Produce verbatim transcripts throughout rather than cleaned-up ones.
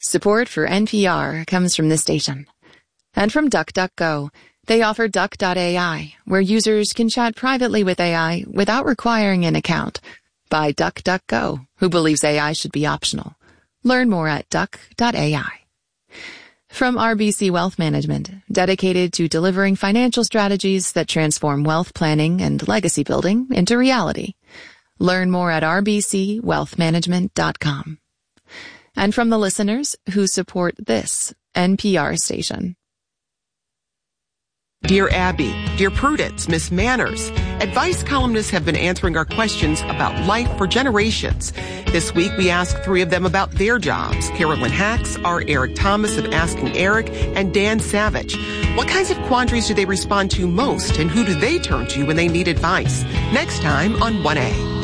Support for N P R comes from this station. And from DuckDuckGo. They offer Duck dot A I, where users can chat privately with A I without requiring an account. By DuckDuckGo, who believes A I should be optional. Learn more at duck dot A I. From R B C Wealth Management, dedicated to delivering financial strategies that transform wealth planning and legacy building into reality. Learn more at r b c wealth management dot com. And from the listeners who support this N P R station. Dear Abby, Dear Prudence, Miss Manners, advice columnists have been answering our questions about life for generations. This week, we asked three of them about their jobs. Carolyn Hacks, R. Eric Thomas of Asking Eric, and Dan Savage. What kinds of quandaries do they respond to most, and who do they turn to when they need advice? Next time on one A.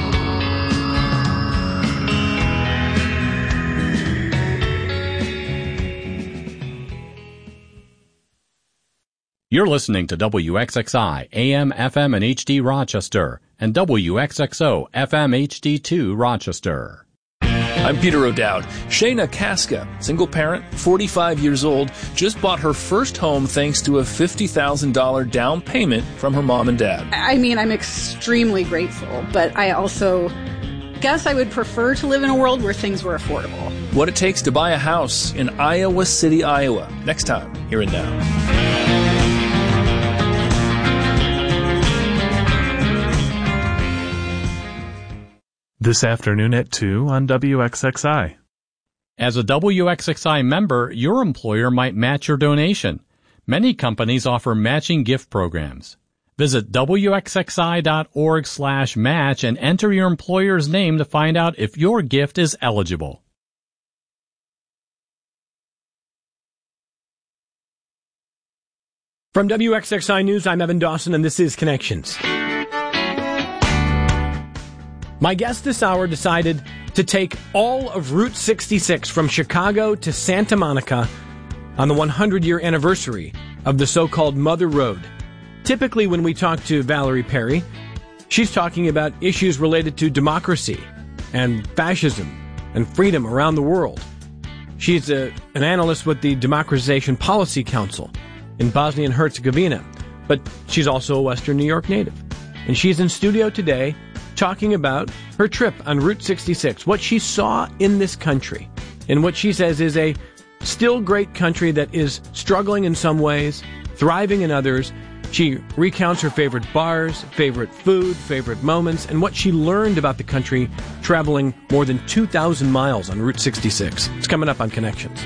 You're listening to W X X I, A M, F M, and H D Rochester, and W X X O, F M H D two Rochester. I'm Peter O'Dowd. Shayna Casca, single parent, forty-five years old, just bought her first home thanks to a fifty thousand dollars down payment from her mom and dad. I mean, I'm extremely grateful, but I also guess I would prefer to live in a world where things were affordable. What it takes to buy a house in Iowa City, Iowa. Next time, here and now. This afternoon at two on W X X I. As a W X X I member, your employer might match your donation. Many companies offer matching gift programs. Visit W X X I dot org slash match and enter your employer's name to find out if your gift is eligible. From W X X I News, I'm Evan Dawson, and this is Connections. My guest this hour decided to take all of Route sixty-six from Chicago to Santa Monica on the hundred-year anniversary of the so-called Mother Road. Typically, when we talk to Valerie Perry, she's talking about issues related to democracy and fascism and freedom around the world. She's a, an analyst with the Democratization Policy Council in Bosnia and Herzegovina, but she's also a Western New York native. And she's in studio today talking about her trip on Route sixty-six, what she saw in this country, and what she says is a still great country that is struggling in some ways, thriving in others. She recounts her favorite bars, favorite food, favorite moments, and what she learned about the country traveling more than two thousand miles on Route sixty-six. It's coming up on Connections.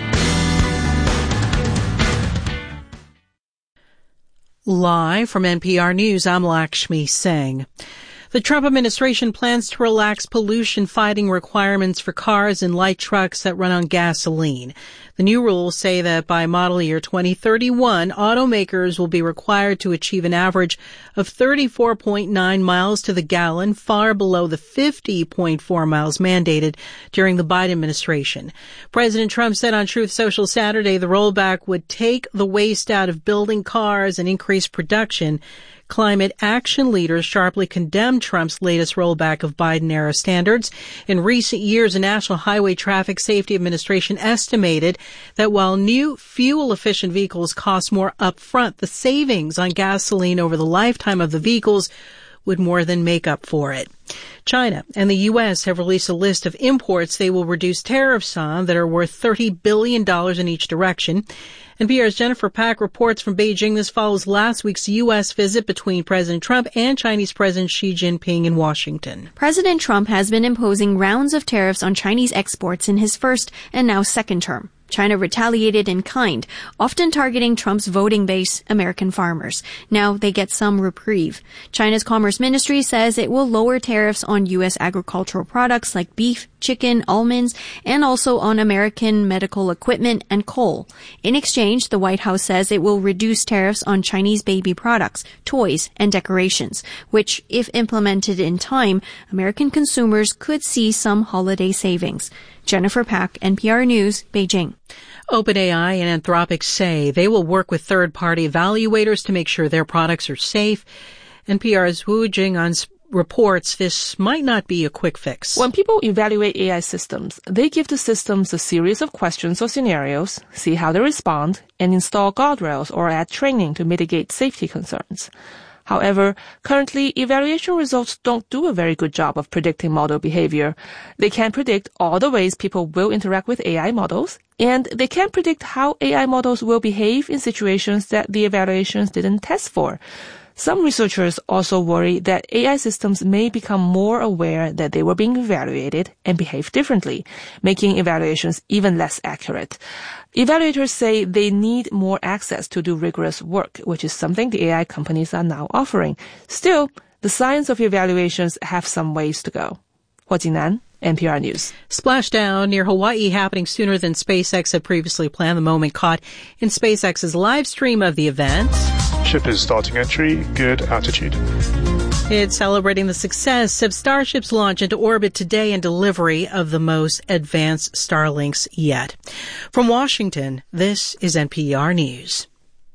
Live from N P R News, I'm Lakshmi Singh. The Trump administration plans to relax pollution-fighting requirements for cars and light trucks that run on gasoline. The new rules say that by model year twenty thirty-one, automakers will be required to achieve an average of thirty-four point nine miles to the gallon, far below the fifty point four miles mandated during the Biden administration. President Trump said on Truth Social Saturday the rollback would take the waste out of building cars and increase production. Climate action leaders sharply condemned Trump's latest rollback of Biden-era standards. In recent years, the National Highway Traffic Safety Administration estimated that while new fuel-efficient vehicles cost more upfront, the savings on gasoline over the lifetime of the vehicles would more than make up for it. China and the U S have released a list of imports they will reduce tariffs on that are worth thirty billion dollars in each direction. N P R's Jennifer Pack reports from Beijing. This follows last week's U S visit between President Trump and Chinese President Xi Jinping in Washington. President Trump has been imposing rounds of tariffs on Chinese exports in his first and now second term. China retaliated in kind, often targeting Trump's voting base, American farmers. Now they get some reprieve. China's Commerce Ministry says it will lower tariffs on U S agricultural products like beef, chicken, almonds, and also on American medical equipment and coal. In exchange, the White House says it will reduce tariffs on Chinese baby products, toys, and decorations, which, if implemented in time, American consumers could see some holiday savings. Jennifer Pack, N P R News, Beijing. OpenAI and Anthropic say they will work with third-party evaluators to make sure their products are safe. N P R's Wu Jing reports this might not be a quick fix. When people evaluate A I systems, they give the systems a series of questions or scenarios, see how they respond, and install guardrails or add training to mitigate safety concerns. However, currently, evaluation results don't do a very good job of predicting model behavior. They can't predict all the ways people will interact with A I models, and they can't predict how A I models will behave in situations that the evaluations didn't test for. Some researchers also worry that A I systems may become more aware that they were being evaluated and behave differently, making evaluations even less accurate. Evaluators say they need more access to do rigorous work, which is something the A I companies are now offering. Still, the science of evaluations have some ways to go. Hua Jingnan, N P R News. Splashdown near Hawaii happening sooner than SpaceX had previously planned. The moment caught in SpaceX's live stream of the event. Ship is starting entry, good altitude. It's celebrating the success of Starship's launch into orbit today and delivery of the most advanced Starlinks yet. From Washington, this is N P R News.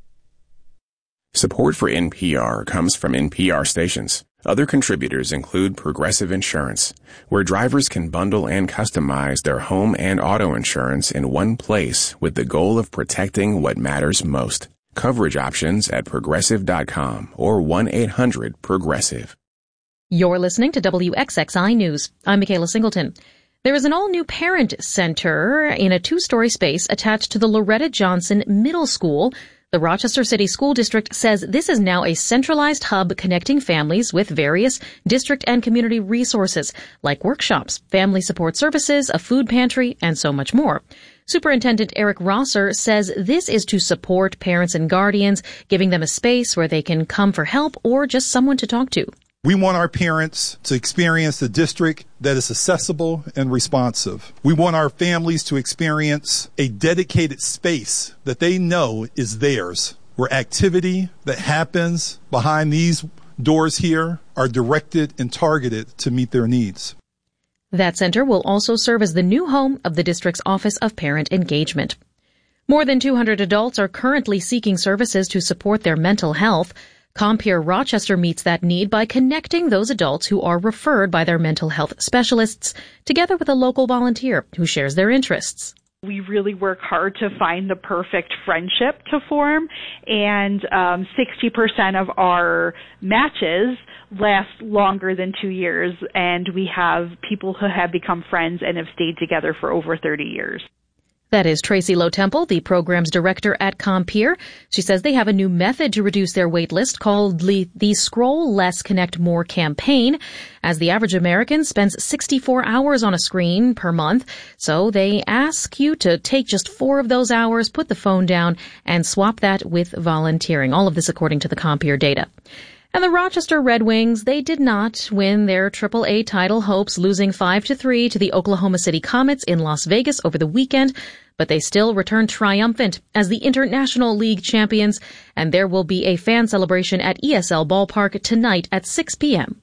Support for N P R comes from N P R stations. Other contributors include Progressive Insurance, where drivers can bundle and customize their home and auto insurance in one place with the goal of protecting what matters most. Coverage options at progressive dot com or one eight hundred progressive. You're listening to W X X I News. I'm Michaela Singleton. There is an all-new parent center in a two-story space attached to the Loretta Johnson Middle School. The Rochester City School District says this is now a centralized hub connecting families with various district and community resources like workshops, family support services, a food pantry, and so much more. Superintendent Eric Rosser says this is to support parents and guardians, giving them a space where they can come for help or just someone to talk to. We want our parents to experience a district that is accessible and responsive. We want our families to experience a dedicated space that they know is theirs, where activity that happens behind these doors here are directed and targeted to meet their needs. That center will also serve as the new home of the district's Office of Parent Engagement. More than two hundred adults are currently seeking services to support their mental health. Compeer Rochester meets that need by connecting those adults who are referred by their mental health specialists together with a local volunteer who shares their interests. We really work hard to find the perfect friendship to form, and um, sixty percent of our matches last longer than two years, and we have people who have become friends and have stayed together for over thirty years. That is Tracy Lowe Temple, the program's director at Compeer. She says they have a new method to reduce their wait list called the Scroll Less Connect More campaign, as the average American spends sixty-four hours on a screen per month. So they ask you to take just four of those hours, put the phone down, and swap that with volunteering. All of this according to the Compeer data. And the Rochester Red Wings, they did not win their triple A title hopes, losing five to three to the Oklahoma City Comets in Las Vegas over the weekend, but they still returned triumphant as the International League champions, and there will be a fan celebration at E S L Ballpark tonight at six p.m.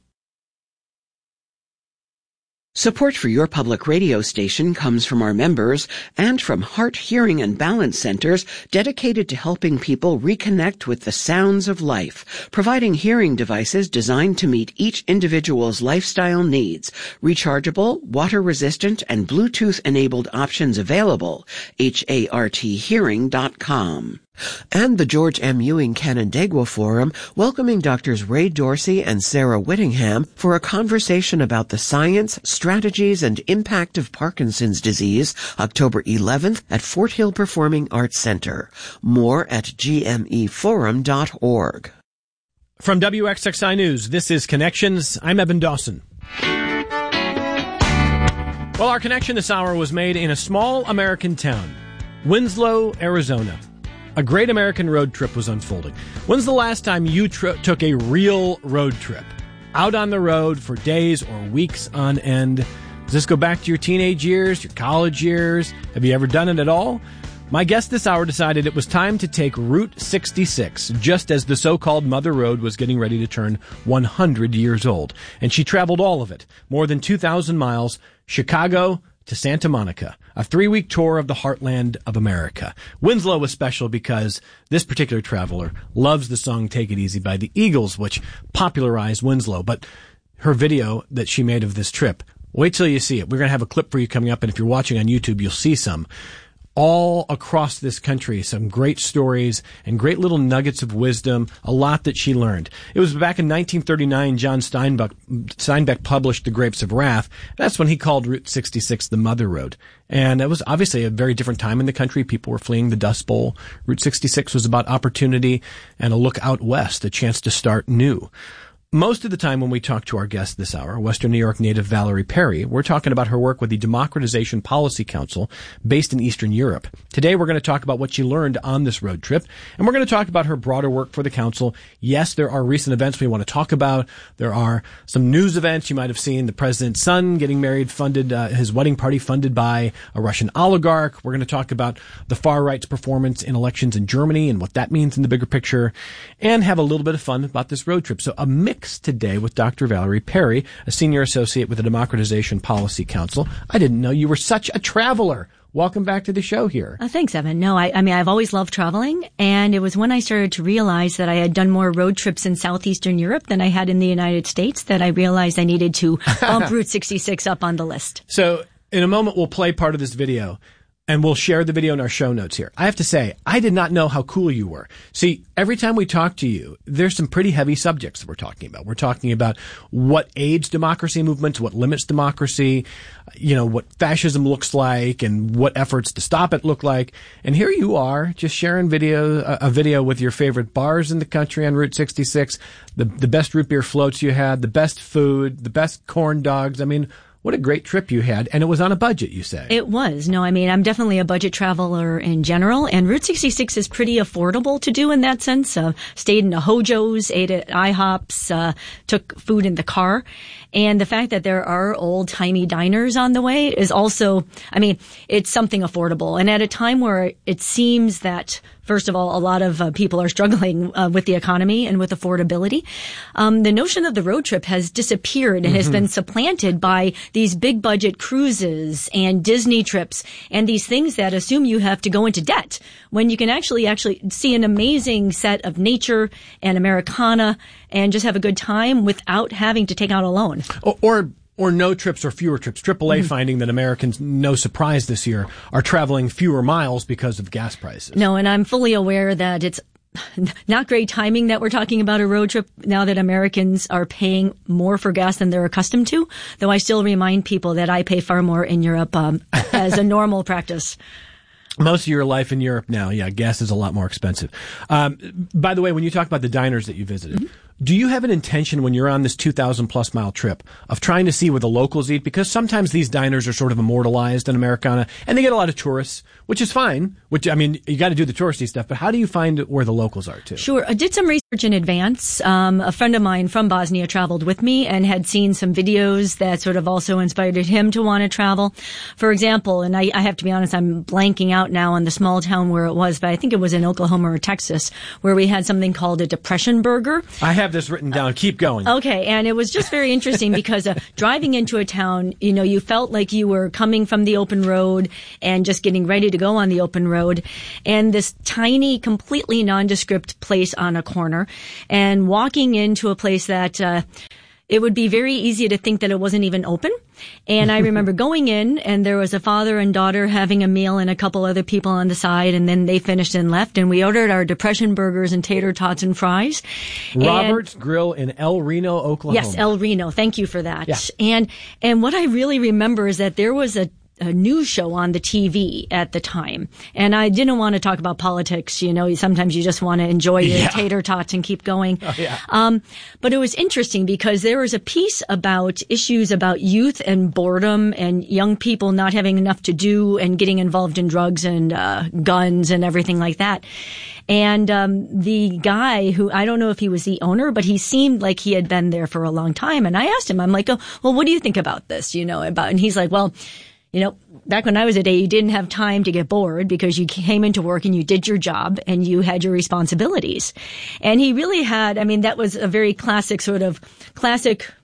Support for your public radio station comes from our members and from Heart Hearing and Balance Centers dedicated to helping people reconnect with the sounds of life, providing hearing devices designed to meet each individual's lifestyle needs. Rechargeable, water-resistant, and Bluetooth-enabled options available. H A R T hearing dot com. And the George M. Ewing Canandaigua Forum welcoming Doctors Ray Dorsey and Sarah Whittingham for a conversation about the science, strategies, and impact of Parkinson's disease, October eleventh at Fort Hill Performing Arts Center. More at g m e forum dot org. From W X X I News, this is Connections. I'm Evan Dawson. Well, our connection this hour was made in a small American town, Winslow, Arizona. A great American road trip was unfolding. When's the last time you tri- took a real road trip? Out on the road for days or weeks on end. Does this go back to your teenage years, your college years? Have you ever done it at all? My guest this hour decided it was time to take Route sixty-six, just as the so-called Mother Road was getting ready to turn one hundred years old. And she traveled all of it, more than two thousand miles, Chicago to Santa Monica, a three-week tour of the heartland of America. Winslow was special because this particular traveler loves the song Take It Easy by the Eagles, which popularized Winslow. But her video that she made of this trip. Wait till you see it. We're going to have a clip for you coming up, and if you're watching on YouTube, you'll see some. All across this country, some great stories and great little nuggets of wisdom, a lot that she learned. It was back in nineteen thirty-nine, John Steinbeck, Steinbeck published The Grapes of Wrath. That's when he called Route sixty-six the Mother Road. And it was obviously a very different time in the country. People were fleeing the Dust Bowl. Route sixty-six was about opportunity and a look out west, a chance to start new. Most of the time when we talk to our guest this hour, Western New York native Valerie Perry, we're talking about her work with the Democratization Policy Council based in Eastern Europe. Today we're going to talk about what she learned on this road trip, and we're going to talk about her broader work for the council. Yes, there are recent events we want to talk about. There are some news events you might have seen. The president's son getting married, funded, uh, his wedding party funded by a Russian oligarch. We're going to talk about the far right's performance in elections in Germany and what that means in the bigger picture, and have a little bit of fun about this road trip. So a mix today with Doctor Valerie Perry, a senior associate with the Democratization Policy Council. I didn't know you were such a traveler. Welcome back to the show here. Uh, thanks, Evan. No, I, I mean, I've always loved traveling, and it was when I started to realize that I had done more road trips in Southeastern Europe than I had in the United States that I realized I needed to bump Route sixty-six up on the list. So in a moment, we'll play part of this video. And we'll share the video in our show notes here. I have to say, I did not know how cool you were. See, every time we talk to you, there's some pretty heavy subjects that we're talking about. We're talking about what aids democracy movements, what limits democracy, you know, what fascism looks like, and what efforts to stop it look like. And here you are, just sharing video, a video with your favorite bars in the country on Route sixty-six, the, the best root beer floats you had, the best food, the best corn dogs. I mean, what a great trip you had, and it was on a budget, you say. It was. No, I mean, I'm definitely a budget traveler in general, and Route sixty-six is pretty affordable to do in that sense. Uh, stayed in a Hojo's, ate at IHOPs, uh, took food in the car. And the fact that there are old-timey diners on the way is also, I mean, it's something affordable. And at a time where it seems that, first of all, a lot of uh, people are struggling uh, with the economy and with affordability, um, the notion of the road trip has disappeared and mm-hmm. has been supplanted by these big-budget cruises and Disney trips and these things that assume you have to go into debt when you can actually actually see an amazing set of nature and Americana and just have a good time without having to take out a loan. Or, or, or no trips or fewer trips. triple A mm-hmm. finding that Americans, no surprise this year, are traveling fewer miles because of gas prices. No, and I'm fully aware that it's not great timing that we're talking about a road trip now that Americans are paying more for gas than they're accustomed to, though I still remind people that I pay far more in Europe um, as a normal practice. Most of your life in Europe now, yeah, gas is a lot more expensive. Um, by the way, when you talk about the diners that you visited, mm-hmm. do you have an intention when you're on this two thousand plus mile trip of trying to see where the locals eat? Because sometimes these diners are sort of immortalized in Americana, and they get a lot of tourists, which is fine. Which, I mean, you got to do the touristy stuff, but how do you find where the locals are too? Sure. I did some research in advance. Um, a friend of mine from Bosnia traveled with me and had seen some videos that sort of also inspired him to want to travel. For example, and I, I have to be honest, I'm blanking out now on the small town where it was, but I think it was in Oklahoma or Texas, where we had something called a depression burger. I have this written down. Keep going. Okay. And it was just very interesting because uh, driving into a town, you know, you felt like you were coming from the open road and just getting ready to go on the open road. And this tiny, completely nondescript place on a corner, and walking into a place that uh, it would be very easy to think that it wasn't even open. And I remember going in, and there was a father and daughter having a meal and a couple other people on the side, and then they finished and left, and we ordered our depression burgers and tater tots and fries. Robert's and, Grill in El Reno, Oklahoma. Yes, El Reno. Thank you for that. Yeah. And and what I really remember is that there was a a news show on the T V at the time. And I didn't want to talk about politics. You know, sometimes you just want to enjoy your yeah. tater tots and keep going. Oh, yeah. Um, but it was interesting because there was a piece about issues about youth and boredom and young people not having enough to do and getting involved in drugs and uh, guns and everything like that. And um, the guy who, I don't know if he was the owner, but he seemed like he had been there for a long time. And I asked him, I'm like, oh, well, what do you think about this? You know, about, and he's like, well, you know, back when I was a day, you didn't have time to get bored because you came into work and you did your job and you had your responsibilities. And he really had, I mean, that was a very classic sort of classic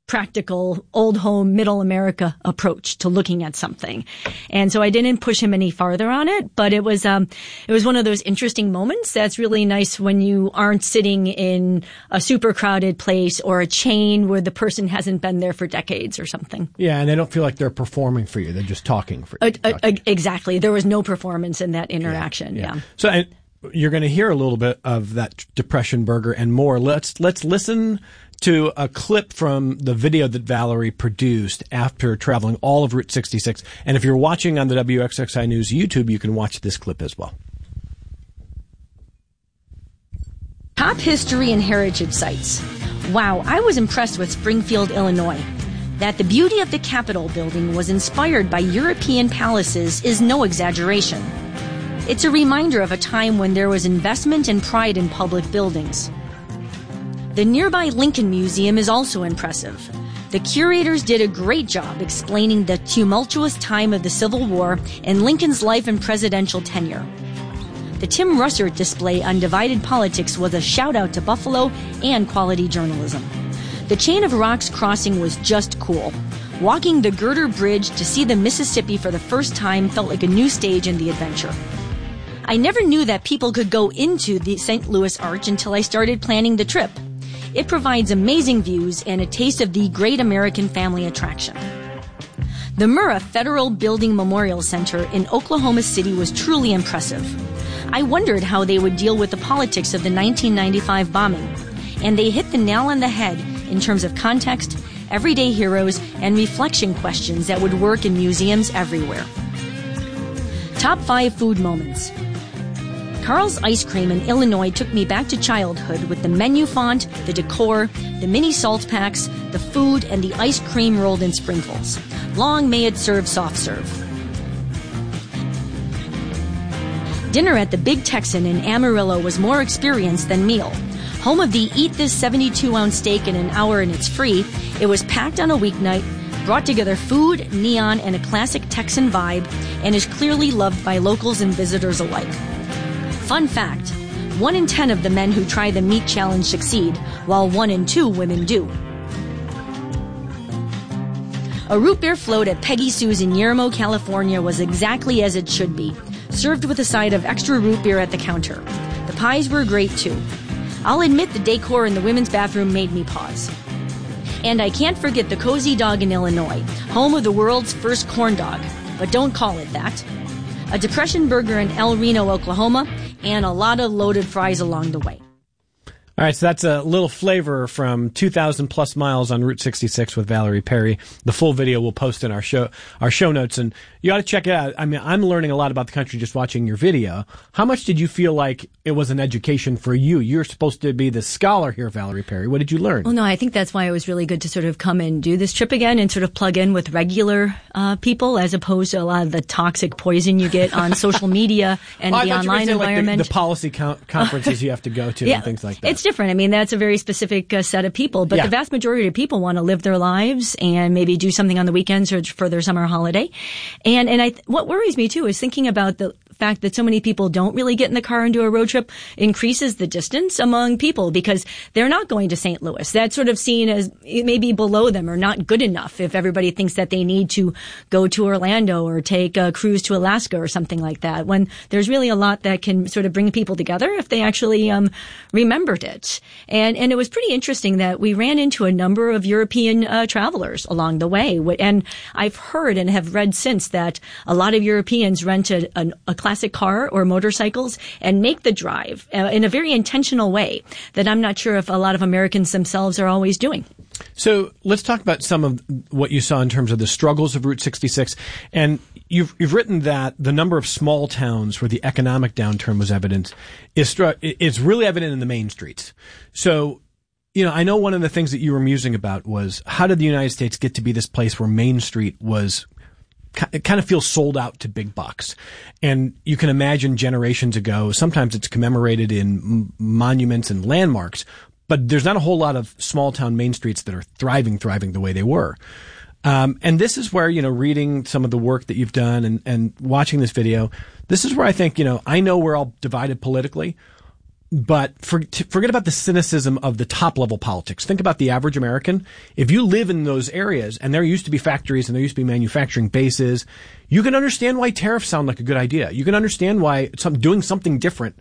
practical, old home, middle America approach to looking at something. And so I didn't push him any farther on it, but it was, um, it was one of those interesting moments that's really nice when you aren't sitting in a super crowded place or a chain where the person hasn't been there for decades or something. Yeah, and they don't feel like they're performing for you. They're just talking for you. Uh, uh, exactly. There was no performance in that interaction. Yeah. yeah. So and you're going to hear a little bit of that depression burger and more. Let's, let's listen to a clip from the video that Valerie produced after traveling all of Route sixty-six. And if you're watching on the W X X I News YouTube, you can watch this clip as well. Top history and heritage sites. Wow, I was impressed with Springfield, Illinois. That the beauty of the Capitol building was inspired by European palaces is no exaggeration. It's a reminder of a time when there was investment and pride in public buildings. The nearby Lincoln Museum is also impressive. The curators did a great job explaining the tumultuous time of the Civil War and Lincoln's life and presidential tenure. The Tim Russert display on divided politics was a shout-out to Buffalo and quality journalism. The Chain of Rocks crossing was just cool. Walking the Girder Bridge to see the Mississippi for the first time felt like a new stage in the adventure. I never knew that people could go into the Saint Louis Arch until I started planning the trip. It provides amazing views and a taste of the great American family attraction. The Murrah Federal Building Memorial Center in Oklahoma City was truly impressive. I wondered how they would deal with the politics of the nineteen ninety-five bombing, and they hit the nail on the head in terms of context, everyday heroes, and reflection questions that would work in museums everywhere. Top five food moments. Carl's Ice Cream in Illinois took me back to childhood with the menu font, the decor, the mini salt packs, the food, and the ice cream rolled in sprinkles. Long may it serve soft serve. Dinner at the Big Texan in Amarillo was more experience than meal. Home of the Eat This seventy-two ounce steak in an hour and it's free, it was packed on a weeknight, brought together food, neon, and a classic Texan vibe, and is clearly loved by locals and visitors alike. Fun fact, one in ten of the men who try the meat challenge succeed, while one in two women do. A root beer float at Peggy Sue's in Yermo, California was exactly as it should be, served with a side of extra root beer at the counter. The pies were great too. I'll admit the decor in the women's bathroom made me pause. And I can't forget the Cozy Dog in Illinois, home of the world's first corn dog, but don't call it that. A depression burger in El Reno, Oklahoma, and a lot of loaded fries along the way. All right, so that's a little flavor from two thousand plus miles on Route sixty-six with Valerie Perry. The full video we'll post in our show our show notes, and you ought to check it out. I mean, I'm learning a lot about the country just watching your video. How much did you feel like it was an education for you? You're supposed to be the scholar here, Valerie Perry. What did you learn? Well, no, I think that's why it was really good to sort of come and do this trip again and sort of plug in with regular uh, people as opposed to a lot of the toxic poison you get on social media and oh, the online environment. Like the, the policy co- conferences you have to go to yeah, and things like that. It's different. I mean, that's a very specific uh, set of people, but yeah. the vast majority of people want to live their lives and maybe do something on the weekends or for their summer holiday. And and I what worries me too is thinking about the fact that so many people don't really get in the car and do a road trip increases the distance among people because they're not going to Saint Louis. That's sort of seen as maybe below them or not good enough if everybody thinks that they need to go to Orlando or take a cruise to Alaska or something like that, when there's really a lot that can sort of bring people together if they actually um, remembered it. And and it was pretty interesting that we ran into a number of European uh, travelers along the way. And I've heard and have read since that a lot of Europeans rent a, a, a classic car or motorcycles and make the drive uh, in a very intentional way that I'm not sure if a lot of Americans themselves are always doing. So let's talk about some of what you saw in terms of the struggles of Route sixty-six. And you've you've written that the number of small towns where the economic downturn was evident is is really evident in the main streets. So, you know, I know one of the things that you were musing about was how did the United States get to be this place where Main Street was it kind of feels sold out to big bucks. And you can imagine generations ago, sometimes it's commemorated in m- monuments and landmarks, but there's not a whole lot of small town main streets that are thriving, thriving the way they were. Um, and this is where, you know, reading some of the work that you've done and, and watching this video, this is where I think, you know, I know we're all divided politically. but for, to, forget about the cynicism of the top level politics. Think about the average American. If you live in those areas and there used to be factories and there used to be manufacturing bases, you can understand why tariffs sound like a good idea. You can understand why some, doing something different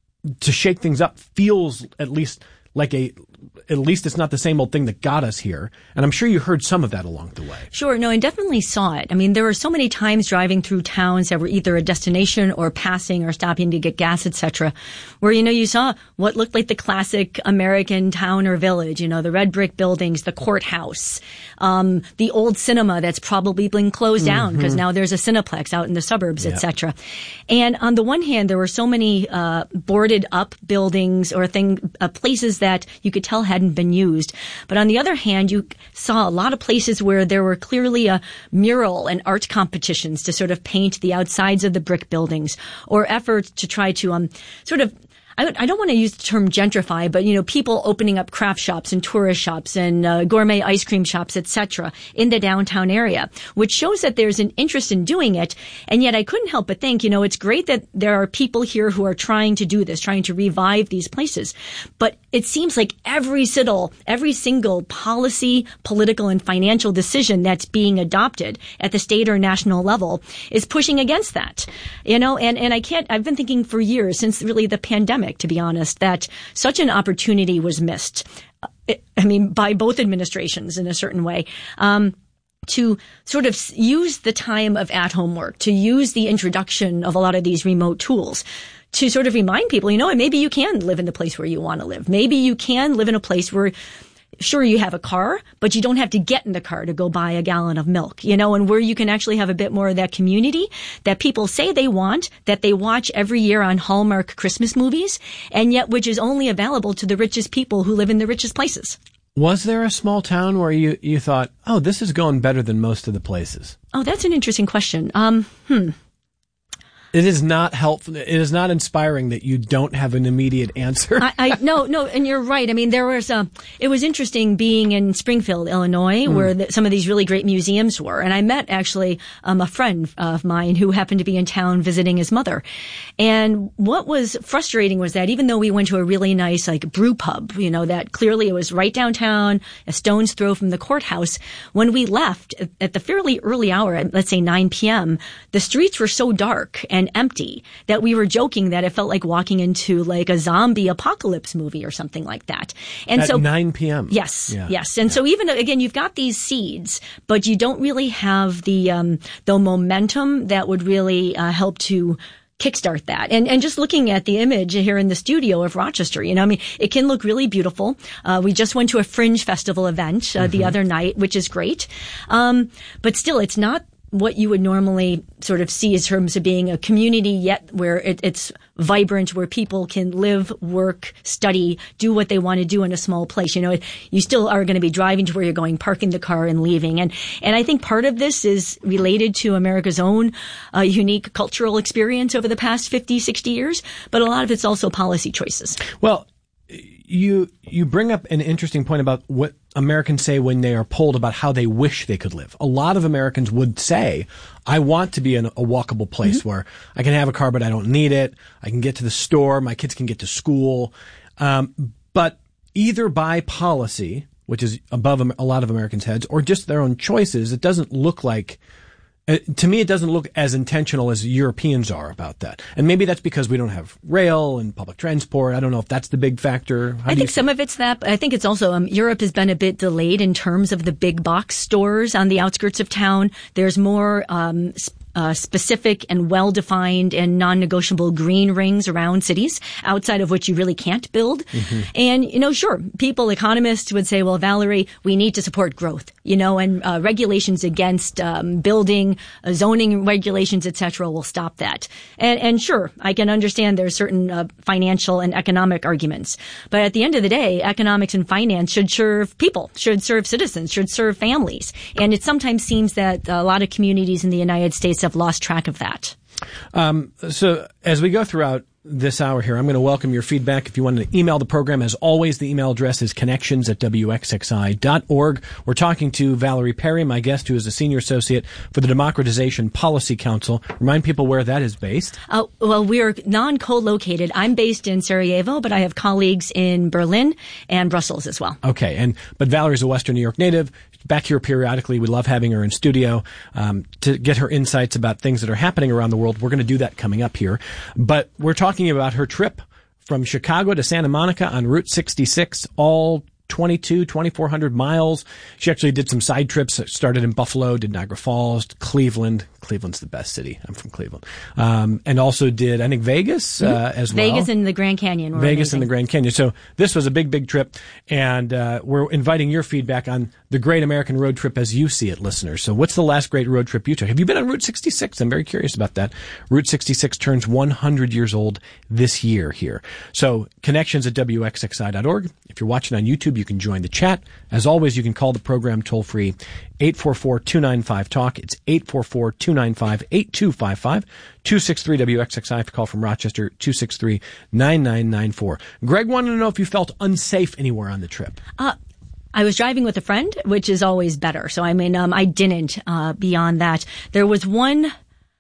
to shake things up feels at least like a, at least it's not the same old thing that got us here. And I'm sure you heard some of that along the way. Sure. No, I definitely saw it. I mean, there were so many times driving through towns that were either a destination or passing or stopping to get gas, et cetera, where, you know, you saw what looked like the classic American town or village, you know, the red brick buildings, the courthouse, um, the old cinema that's probably been closed down because mm-hmm. now there's a Cineplex out in the suburbs, yeah. et cetera. And on the one hand, there were so many uh, boarded up buildings or thing uh, places that you could tell hadn't been used. But on the other hand, you saw a lot of places where there were clearly a mural and art competitions to sort of paint the outsides of the brick buildings, or efforts to try to um sort of I, I don't want to use the term gentrify, but, you know, people opening up craft shops and tourist shops and uh, gourmet ice cream shops, et cetera, in the downtown area, which shows that there's an interest in doing it. And yet I couldn't help but think, you know, it's great that there are people here who are trying to do this, trying to revive these places. But it seems like every single, every single policy, political, and financial decision that's being adopted at the state or national level is pushing against that. You know, and, and I can't, I've been thinking for years, since really the pandemic, to be honest, that such an opportunity was missed. I mean, by both administrations in a certain way. Um, to sort of use the time of at-home work, to use the introduction of a lot of these remote tools, to sort of remind people, you know, maybe you can live in the place where you want to live. Maybe you can live in a place where, sure, you have a car, but you don't have to get in the car to go buy a gallon of milk, you know, and where you can actually have a bit more of that community that people say they want, that they watch every year on Hallmark Christmas movies, and yet which is only available to the richest people who live in the richest places. Was there a small town where you, you thought, oh, this is going better than most of the places? Oh, that's an interesting question. Um, hmm. It is not helpful. It is not inspiring that you don't have an immediate answer. I, I no, no, and you're right. I mean, there was a. It was interesting being in Springfield, Illinois, mm. where the, some of these really great museums were, and I met actually um, a friend of mine who happened to be in town visiting his mother. And what was frustrating was that even though we went to a really nice like brew pub, you know, that clearly it was right downtown, a stone's throw from the courthouse, when we left at the fairly early hour, at, let's say nine p.m., the streets were so dark and empty that we were joking that it felt like walking into like a zombie apocalypse movie or something like that. And At so nine p.m. Yes, yeah. yes. And yeah. so even again, you've got these seeds, but you don't really have the um, the momentum that would really uh, help to kickstart that. And and just looking at the image here in the studio of Rochester, you know, I mean, it can look really beautiful. Uh, we just went to a Fringe Festival event uh, mm-hmm. the other night, which is great. Um, but still, it's not what you would normally sort of see in terms of being a community, yet where it, it's vibrant, where people can live, work, study, do what they want to do in a small place. You know, you still are going to be driving to where you're going, parking the car and leaving. And, and I think part of this is related to America's own uh, unique cultural experience over the past fifty, sixty years, but a lot of it's also policy choices. Well, you, you bring up an interesting point about what Americans say when they are polled about how they wish they could live. A lot of Americans would say, I want to be in a walkable place mm-hmm. where I can have a car, but I don't need it. I can get to the store. My kids can get to school. Um, but either by policy, which is above a lot of Americans' heads, or just their own choices, it doesn't look like, uh, to me, it doesn't look as intentional as Europeans are about that. And maybe that's because we don't have rail and public transport. I don't know if that's the big factor. How I think some of it's that, but I think it's also, um, Europe has been a bit delayed in terms of the big box stores on the outskirts of town. There's more, um, sp- Uh, specific and well-defined and non-negotiable green rings around cities, outside of which you really can't build. Mm-hmm. And, you know, sure, people, economists would say, well, Valerie, we need to support growth, you know, and uh, regulations against um, building, uh, zoning regulations, et cetera, will stop that. And, and sure, I can understand there's certain uh, financial and economic arguments. But at the end of the day, economics and finance should serve people, should serve citizens, should serve families. And it sometimes seems that a lot of communities in the United States have lost track of that. Um, so as we go throughout this hour here. I'm going to welcome your feedback. If you want to email the program, as always, the email address is connections at w x x i dot org. We're talking to Valerie Perry, my guest, who is a senior associate for the Democratization Policy Council. Remind people where that is based. Uh, well, we are non-co-located. I'm based in Sarajevo, but I have colleagues in Berlin and Brussels as well. Okay, and but Valerie's a Western New York native. Back here periodically. We love having her in studio um, to get her insights about things that are happening around the world. We're going to do that coming up here. But we're talking about her trip from Chicago to Santa Monica on Route sixty-six, all twenty-two, twenty-four hundred miles. She actually did some side trips. Started in Buffalo, did Niagara Falls, Cleveland. Cleveland's the best city. I'm from Cleveland. Um, and also did, I think, Vegas uh, as well. Vegas and the Grand Canyon. Were Vegas amazing. and the Grand Canyon. So this was a big, big trip. And uh, we're inviting your feedback on the great American road trip as you see it, listeners. So what's the last great road trip you took? Have you been on Route sixty-six? I'm very curious about that. Route sixty-six turns one hundred years old this year here. So connections at w x x i dot org. If you're watching on YouTube, you can join the chat. As always, you can call the program toll-free, eight four four, two nine five, talk. It's eight four four, two nine five, eight two five five, two six three W X X I. If you call from Rochester, two six three, nine nine nine four. Greg wanted to know if you felt unsafe anywhere on the trip. Uh, I was driving with a friend, which is always better. So, I mean, um, I didn't, uh, beyond that. There was one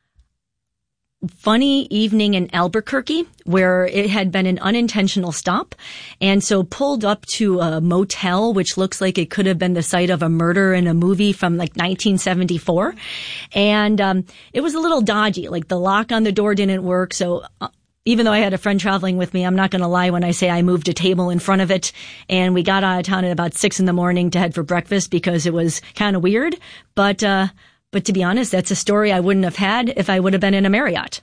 funny evening in Albuquerque where it had been an unintentional stop, and so pulled up to a motel which looks like it could have been the site of a murder in a movie from like nineteen seventy-four, and um it was a little dodgy. Like the lock on the door didn't work, so uh, even though I had a friend traveling with me, I'm not going to lie when I say I moved a table in front of it, and we got out of town at about six in the morning to head for breakfast because it was kind of weird, but uh But to be honest, that's a story I wouldn't have had if I would have been in a Marriott.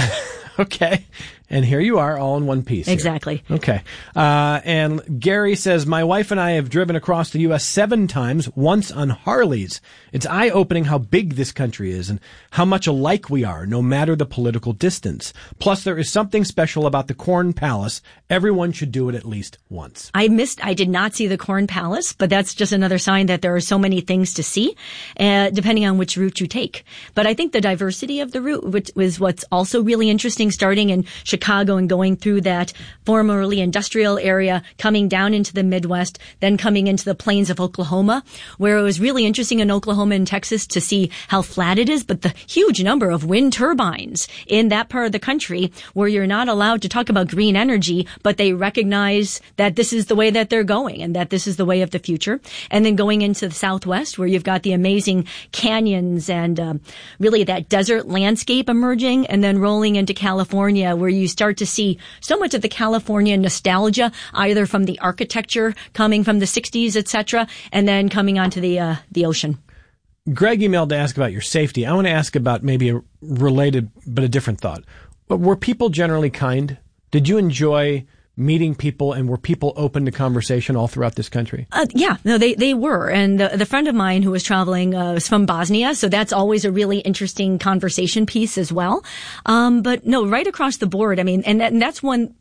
Okay. And here you are, all in one piece. Here. Exactly. Okay. Uh, and Gary says, my wife and I have driven across the U S seven times, once on Harleys. It's eye-opening how big this country is and how much alike we are, no matter the political distance. Plus, there is something special about the Corn Palace. Everyone should do it at least once. I missed, I did not see the Corn Palace, but that's just another sign that there are so many things to see, uh, depending on which route you take. But I think the diversity of the route, which was what's also really interesting, starting in Chicago and going through that formerly industrial area, coming down into the Midwest, then coming into the plains of Oklahoma, where it was really interesting in Oklahoma and Texas to see how flat it is, but the huge number of wind turbines in that part of the country where you're not allowed to talk about green energy, but they recognize that this is the way that they're going and that this is the way of the future. And then going into the Southwest where you've got the amazing canyons and um, really that desert landscape emerging, and then rolling into California where you start to see so much of the California nostalgia, either from the architecture coming from the sixties, et cetera, and then coming onto the uh, the ocean. Greg emailed to ask about your safety. I want to ask about maybe a related but a different thought. But were people generally kind? Did you enjoy meeting people, and were people open to conversation all throughout this country? Uh, yeah, no, they, they were. And the, the friend of mine who was traveling uh, was from Bosnia, so that's always a really interesting conversation piece as well. Um, but no, right across the board, I mean, and, that, and that's one...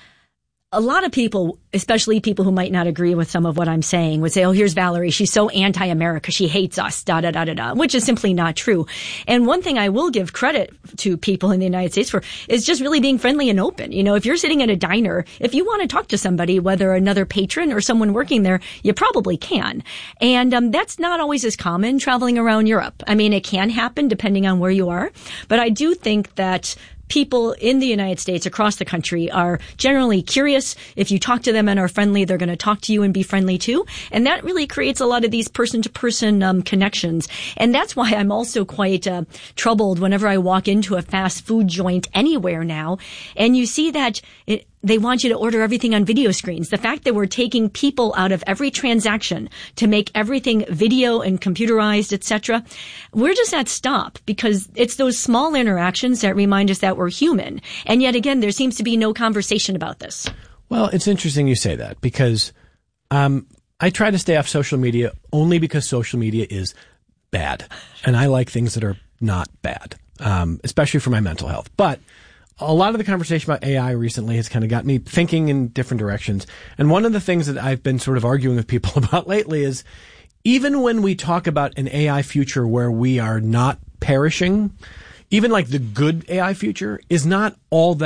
A lot of people, especially people who might not agree with some of what I'm saying, would say, oh, here's Valerie. She's so anti-America. She hates us, da, da, da, da, da, which is simply not true. And one thing I will give credit to people in the United States for is just really being friendly and open. You know, if you're sitting at a diner, if you want to talk to somebody, whether another patron or someone working there, you probably can. And um, that's not always as common traveling around Europe. I mean, it can happen depending on where you are. But I do think that people in the United States across the country are generally curious. If you talk to them and are friendly, they're going to talk to you and be friendly too. And that really creates a lot of these person-to-person um, connections. And that's why I'm also quite uh, troubled whenever I walk into a fast food joint anywhere now, and you see that it, they want you to order everything on video screens. The fact that we're taking people out of every transaction to make everything video and computerized, et cetera, we're just at stop because it's those small interactions that remind us that we're human. And yet again, there seems to be no conversation about this. Well, it's interesting you say that because um, I try to stay off social media only because social media is bad. And I like things that are not bad, um, especially for my mental health. But a lot of the conversation about A I recently has kind of got me thinking in different directions. And one of the things that I've been sort of arguing with people about lately is even when we talk about an A I future where we are not perishing, even like the good A I future is not all that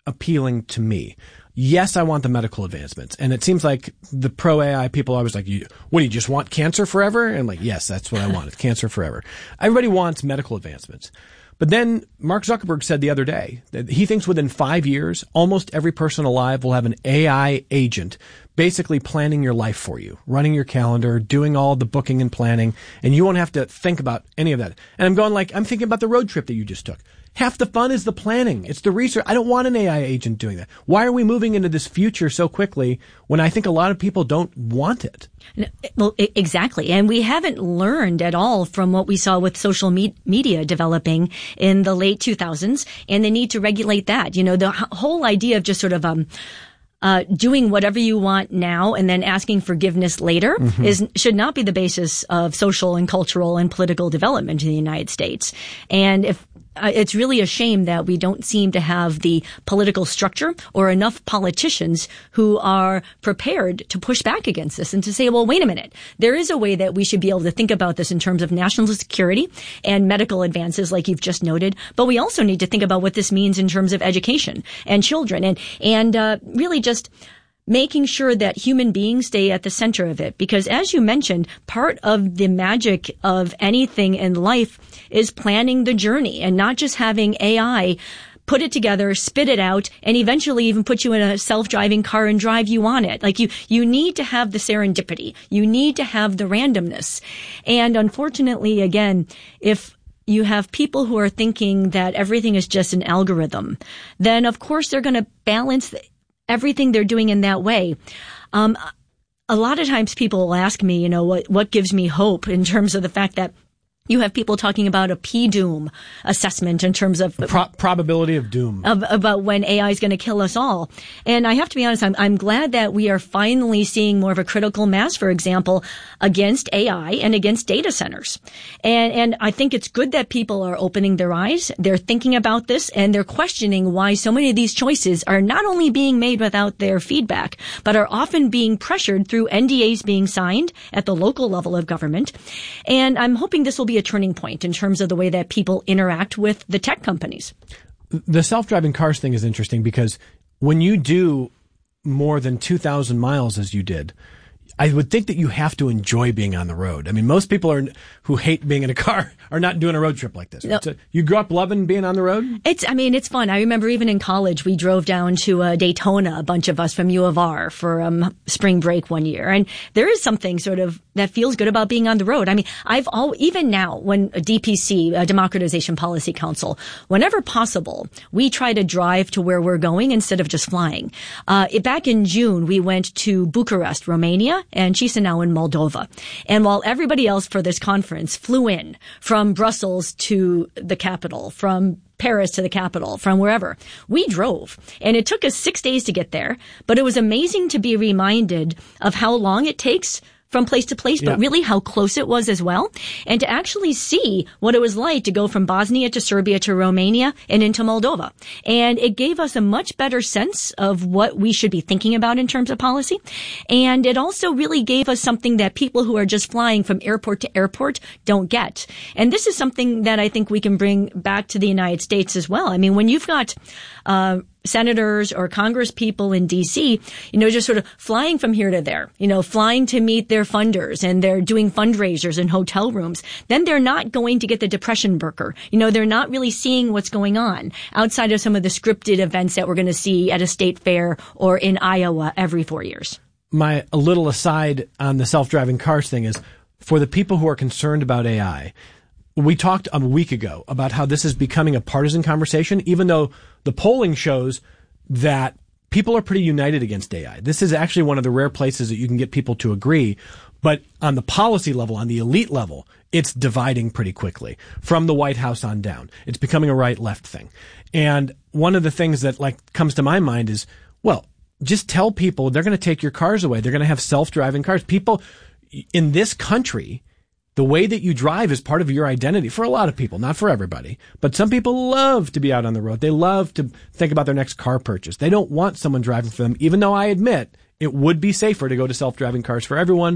appealing to me. Yes, I want the medical advancements. And it seems like the pro-A I people are always like, you, what, do you just want cancer forever? And I'm like, yes, that's what I want. It's cancer forever. Everybody wants medical advancements. But then Mark Zuckerberg said the other day that he thinks within five years, almost every person alive will have an A I agent basically planning your life for you, running your calendar, doing all the booking and planning, and you won't have to think about any of that. And I'm going like, I'm thinking about the road trip that you just took. Half the fun is the planning. It's the research. I don't want an A I agent doing that. Why are we moving into this future so quickly when I think a lot of people don't want it? Well, exactly. And we haven't learned at all from what we saw with social me- media developing in the late two thousands and the need to regulate that. You know, the h- whole idea of just sort of, um, Uh, doing whatever you want now and then asking forgiveness later mm-hmm. is should not be the basis of social and cultural and political development in the United States. And if uh, it's really a shame that we don't seem to have the political structure or enough politicians who are prepared to push back against this and to say, well, wait a minute, there is a way that we should be able to think about this in terms of national security and medical advances like you've just noted, but we also need to think about what this means in terms of education and children and and uh, really just making sure that human beings stay at the center of it. Because as you mentioned, part of the magic of anything in life is planning the journey and not just having A I put it together, spit it out, and eventually even put you in a self-driving car and drive you on it. Like you, you need to have the serendipity. You need to have the randomness. And unfortunately, again, if you have people who are thinking that everything is just an algorithm, then of course they're going to balance everything they're doing in that way. Um, a lot of times people will ask me, you know, what, what gives me hope in terms of the fact that you have people talking about a P doom assessment in terms of Pro- probability of doom of, about when A I is going to kill us all. And I have to be honest, I'm, I'm glad that we are finally seeing more of a critical mass, for example, against A I and against data centers. And, and I think it's good that people are opening their eyes. They're thinking about this and they're questioning why so many of these choices are not only being made without their feedback, but are often being pressured through N D As being signed at the local level of government. And I'm hoping this will be a turning point in terms of the way that people interact with the tech companies. The self-driving cars thing is interesting because when you do more than two thousand miles as you did, I would think that you have to enjoy being on the road. I mean, most people are who hate being in a car are not doing a road trip like this. No. So you grew up loving being on the road? It's, I mean, it's fun. I remember even in college, we drove down to uh, Daytona, a bunch of us from U of R for um, spring break one year. And there is something sort of that feels good about being on the road. I mean, I've all, even now when a D P C, a Democratization Policy Council, whenever possible, we try to drive to where we're going instead of just flying. Uh, it, back in June, we went to Bucharest, Romania, and Chisinau in Moldova. And while everybody else for this conference flew in from Brussels to the capital, from Paris to the capital, from wherever, we drove. And it took us six days to get there, but it was amazing to be reminded of how long it takes from place to place, but yeah. really how close it was as well. And to actually see what it was like to go from Bosnia to Serbia to Romania and into Moldova. And it gave us a much better sense of what we should be thinking about in terms of policy. And it also really gave us something that people who are just flying from airport to airport don't get. And this is something that I think we can bring back to the United States as well. I mean, when you've got, uh, senators or Congress people in D C, you know, just sort of flying from here to there, you know, flying to meet their funders and they're doing fundraisers in hotel rooms, then they're not going to get the depression burger. You know, they're not really seeing what's going on outside of some of the scripted events that we're going to see at a state fair or in Iowa every four years. My a little aside on the self-driving cars thing is for the people who are concerned about A I, we talked a week ago about how this is becoming a partisan conversation, even though the polling shows that people are pretty united against A I. This is actually one of the rare places that you can get people to agree. But on the policy level, on the elite level, it's dividing pretty quickly from the White House on down. It's becoming a right-left thing. And one of the things that like comes to my mind is, well, just tell people they're going to take your cars away. They're going to have self-driving cars. People in this country, the way that you drive is part of your identity for a lot of people, not for everybody. But some people love to be out on the road. They love to think about their next car purchase. They don't want someone driving for them, even though I admit it would be safer to go to self-driving cars for everyone.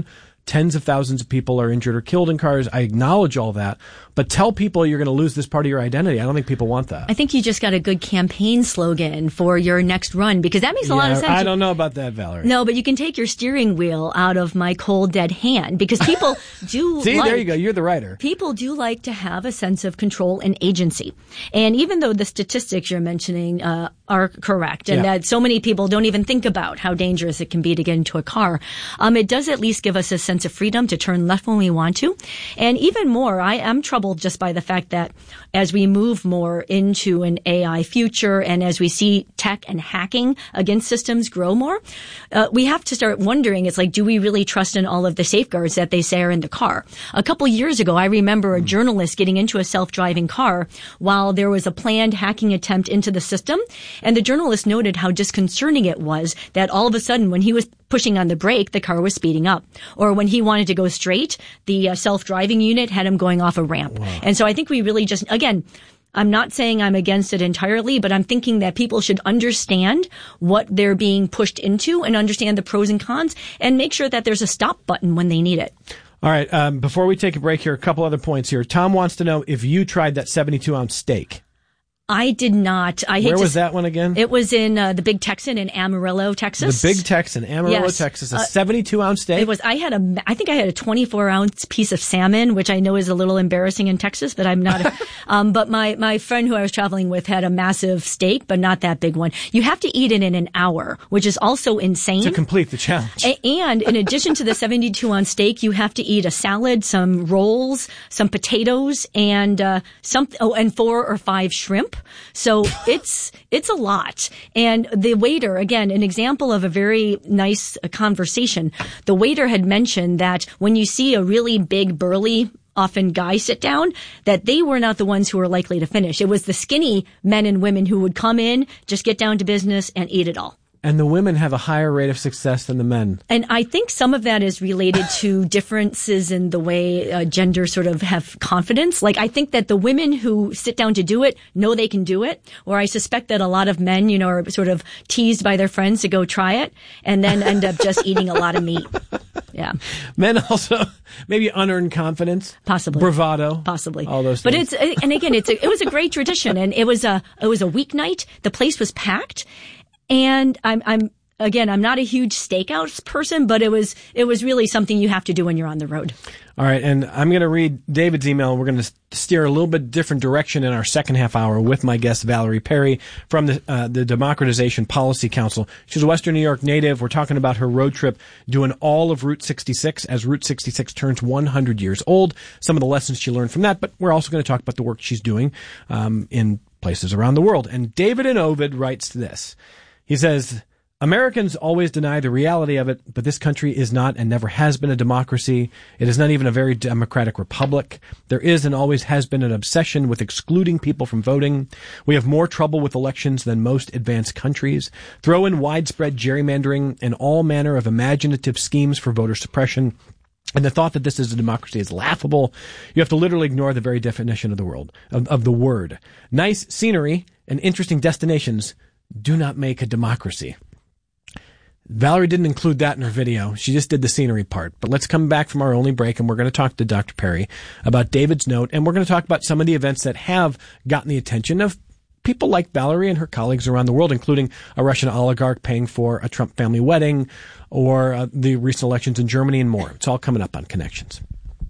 Tens of thousands of people are injured or killed in cars. I acknowledge all that. But tell people you're going to lose this part of your identity. I don't think people want that. I think you just got a good campaign slogan for your next run, because that makes a yeah, lot of sense. I don't know about that, Valerie. No, but you can take your steering wheel out of my cold, dead hand, because people do See, like, there you go. You're the writer. People do like to have a sense of control and agency. And even though the statistics you're mentioning uh, are correct, and Yeah. that so many people don't even think about how dangerous it can be to get into a car, um, it does at least give us a sense of freedom to turn left when we want to. And even more, I am troubled just by the fact that as we move more into an A I future and as we see tech and hacking against systems grow more, uh, we have to start wondering, it's like, do we really trust in all of the safeguards that they say are in the car? A couple years ago, I remember a journalist getting into a self-driving car while there was a planned hacking attempt into the system. And the journalist noted how disconcerting it was that all of a sudden, when he was pushing on the brake, the car was speeding up. Or when he wanted to go straight, the uh, self-driving unit had him going off a ramp. Wow. And so I think we really just, again, I'm not saying I'm against it entirely, but I'm thinking that people should understand what they're being pushed into and understand the pros and cons and make sure that there's a stop button when they need it. All right. Um, before we take a break here, a couple other points here. Tom wants to know if you tried that seventy-two ounce steak. I did not. I hate Where to was s- that one again? It was in uh, the Big Texan in Amarillo, Texas. The Big Texan, Amarillo, Yes. Texas, a Uh, seventy-two ounce steak. It was. I had a. I think I had a twenty-four ounce piece of salmon, which I know is a little embarrassing in Texas, but I'm not. um, but my my friend who I was traveling with had a massive steak, but not that big one. You have to eat it in an hour, which is also insane. To complete the challenge. A- and in addition to the seventy-two ounce steak, you have to eat a salad, some rolls, some potatoes, and uh, some oh, and four or five shrimp. So it's it's a lot. And the waiter, again, an example of a very nice uh, conversation. The waiter had mentioned that when you see a really big, burly, often guy sit down, that they were not the ones who were likely to finish. It was the skinny men and women who would come in, just get down to business, and eat it all. And the women have a higher rate of success than the men. And I think some of that is related to differences in the way uh, gender sort of have confidence. Like, I think that the women who sit down to do it know they can do it. Or I suspect that a lot of men, you know, are sort of teased by their friends to go try it and then end up just eating a lot of meat. Yeah. Men also, maybe unearned confidence. Possibly. Bravado. Possibly. All those But things. it's, and again, it's a, it was a great tradition, and it was a, it was a weeknight. The place was packed. And I'm, I'm, again, I'm not a huge stakeout person, but it was, it was really something you have to do when you're on the road. All right, and I'm going to read David's email. We're going to steer a little bit different direction in our second half hour with my guest, Valerie Perry, from the uh, the Democratization Policy Council. She's a Western New York native. We're talking about her road trip doing all of Route sixty-six as Route sixty-six turns one hundred years old, some of the lessons she learned from that, but we're also going to talk about the work she's doing um, in places around the world. And David in Ovid writes this. He says, Americans always deny the reality of it, but this country is not and never has been a democracy. It is not even a very democratic republic. There is and always has been an obsession with excluding people from voting. We have more trouble with elections than most advanced countries. Throw in widespread gerrymandering and all manner of imaginative schemes for voter suppression. And the thought that this is a democracy is laughable. You have to literally ignore the very definition of the world, of, of the word. Nice scenery and interesting destinations do not make a democracy. Valerie didn't include that in her video. She just did the scenery part. But let's come back from our only break, and we're going to talk to Doctor Perry about David's note, and we're going to talk about some of the events that have gotten the attention of people like Valerie and her colleagues around the world, including a Russian oligarch paying for a Trump family wedding, or uh, the recent elections in Germany, and more. It's all coming up on Connections.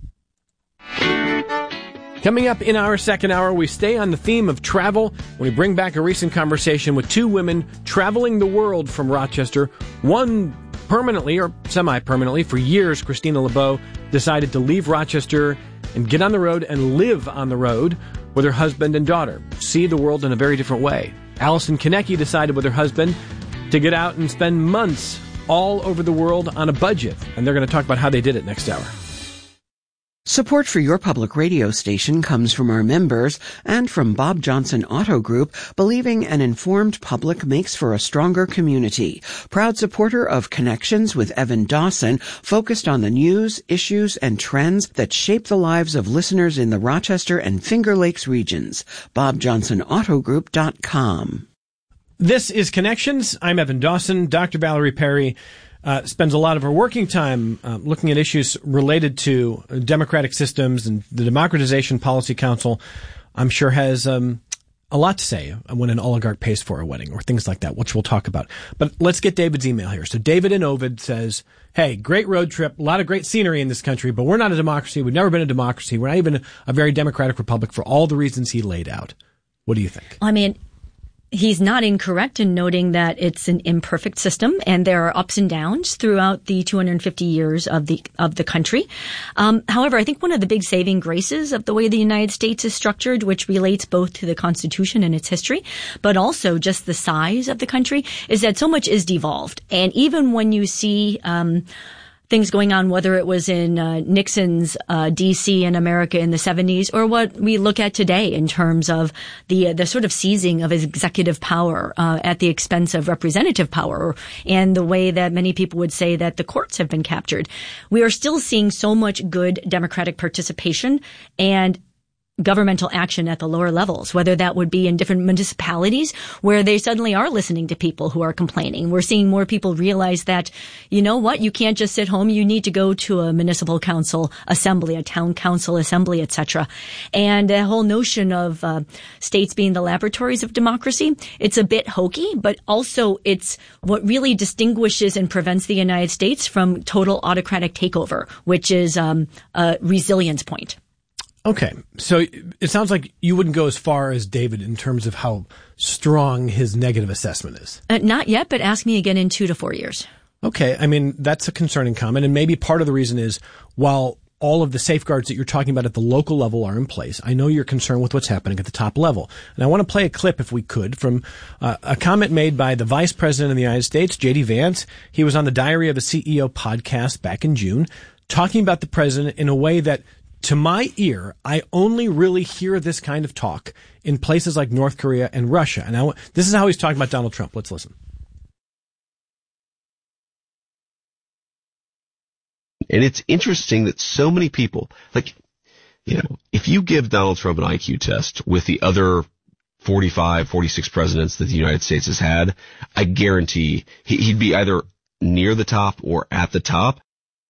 Coming up in our second hour, we stay on the theme of travel when we bring back a recent conversation with two women traveling the world from Rochester. One permanently or semi-permanently. For years, Christina LeBeau decided to leave Rochester and get on the road and live on the road with her husband and daughter, see the world in a very different way. Allison Konecki decided with her husband to get out and spend months all over the world on a budget, and they're going to talk about how they did it next hour. Support for your public radio station comes from our members and from Bob Johnson Auto Group, believing an informed public makes for a stronger community. Proud supporter of Connections with Evan Dawson, focused on the news, issues, and trends that shape the lives of listeners in the Rochester and Finger Lakes regions. bob johnson auto group dot com. This is Connections. I'm Evan Dawson. Doctor Valerie Perry uh, spends a lot of her working time uh, looking at issues related to democratic systems, and the Democratization Policy Council, I'm sure, has um, a lot to say when an oligarch pays for a wedding or things like that, which we'll talk about. But let's get David's email here. So David in Ovid says, hey, great road trip, a lot of great scenery in this country, but we're not a democracy. We've never been a democracy. We're not even a very democratic republic for all the reasons he laid out. What do you think? I mean, he's not incorrect in noting that it's an imperfect system, and there are ups and downs throughout the two hundred fifty years of the of the country. Um, however, I think one of the big saving graces of the way the United States is structured, which relates both to the Constitution and its history, but also just the size of the country, is that so much is devolved. And even when you see um things going on, whether it was in uh, Nixon's uh, D C in America in the seventies, or what we look at today in terms of the uh, the sort of seizing of his executive power uh, at the expense of representative power, and the way that many people would say that the courts have been captured. We are still seeing so much good democratic participation and governmental action at the lower levels, whether that would be in different municipalities where they suddenly are listening to people who are complaining. We're seeing more people realize that, you know what, you can't just sit home. You need to go to a municipal council assembly, a town council assembly, et cetera. And the whole notion of uh, states being the laboratories of democracy, it's a bit hokey, but also it's what really distinguishes and prevents the United States from total autocratic takeover, which is um, a resilience point. Okay, so it sounds like you wouldn't go as far as David in terms of how strong his negative assessment is. Uh, not yet, but ask me again in two to four years. Okay, I mean, that's a concerning comment, and maybe part of the reason is while all of the safeguards that you're talking about at the local level are in place, I know you're concerned with what's happening at the top level. And I want to play a clip, if we could, from uh, a comment made by the Vice President of the United States, J D Vance. He was on the Diary of a C E O podcast back in June, talking about the president in a way that, to my ear, I only really hear this kind of talk in places like North Korea and Russia. And I, this is how he's talking about Donald Trump. Let's listen. And it's interesting that so many people, like, you know, if you give Donald Trump an I Q test with the other forty-five, forty-six presidents that the United States has had, I guarantee he, he'd be either near the top or at the top.